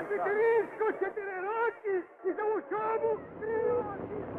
Катеринську 4 роки і за учобу 3 роки.